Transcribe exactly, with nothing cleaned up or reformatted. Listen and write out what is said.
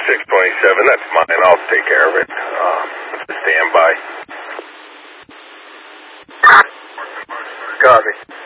six twenty-seven, that's mine. I'll take care of it. Uh, stand by. Copy.